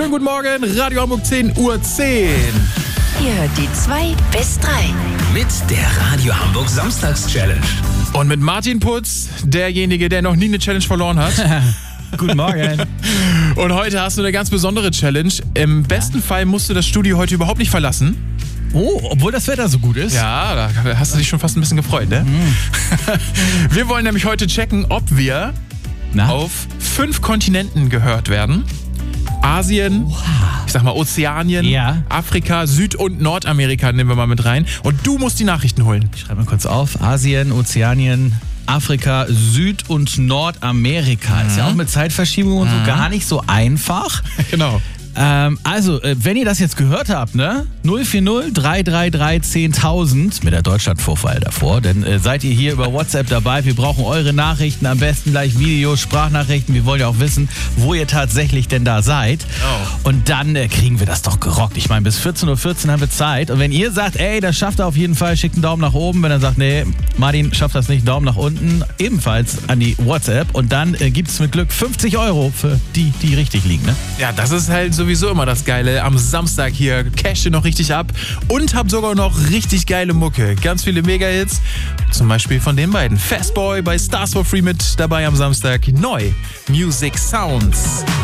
Schönen guten Morgen, Radio Hamburg 10:10 Uhr. Ihr hört die 2 bis 3. Mit der Radio Hamburg Samstags-Challenge. Und mit Martin Putz, derjenige, der noch nie eine Challenge verloren hat. Guten Morgen. Und heute hast du eine ganz besondere Challenge. Im besten Fall musst du das Studio heute überhaupt nicht verlassen. Oh, obwohl das Wetter so gut ist. Ja, da hast du dich schon fast ein bisschen gefreut, ne? Wir wollen nämlich heute checken, ob wir auf 5 Kontinenten gehört werden. Asien, ich sag mal Ozeanien, Ja. Afrika, Süd- und Nordamerika nehmen wir mal mit rein. Und du musst die Nachrichten holen. Ich schreibe mal kurz auf. Asien, Ozeanien, Afrika, Süd- und Nordamerika. Ist ja auch mit Zeitverschiebung und so gar nicht so einfach. Genau. Wenn ihr das jetzt gehört habt, ne? 040 333 10.000 mit der Deutschlandvorwahl davor, denn seid ihr hier über WhatsApp dabei. Wir brauchen eure Nachrichten, am besten gleich Videos, Sprachnachrichten. Wir wollen ja auch wissen, wo ihr tatsächlich denn da seid. Oh. Und dann kriegen wir das doch gerockt. Ich meine, bis 14:14 Uhr haben wir Zeit. Und wenn ihr sagt, ey, das schafft er auf jeden Fall, schickt einen Daumen nach oben. Wenn er sagt, nee, Martin schafft das nicht, Daumen nach unten, ebenfalls an die WhatsApp. Und dann gibt es mit Glück 50 € für die richtig liegen, ne? Ja, das ist halt sowieso immer das Geile. Am Samstag hier cash ihr noch richtig ab und habt sogar noch richtig geile Mucke. Ganz viele Mega-Hits. Zum Beispiel von den beiden. Fastboy bei Stars for Free mit dabei am Samstag. Neu. Music Sounds.